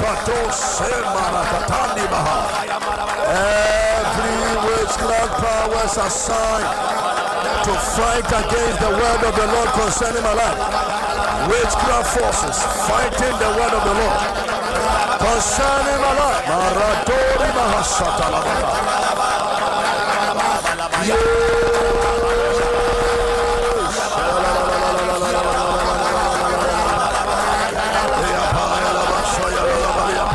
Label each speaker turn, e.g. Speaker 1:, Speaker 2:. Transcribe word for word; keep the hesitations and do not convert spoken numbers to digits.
Speaker 1: Every witchcraft powers assigned to fight against the word of the Lord concerning my life. Witchcraft forces fighting the word of the Lord concerning my life. Maradori Mahashatalabata.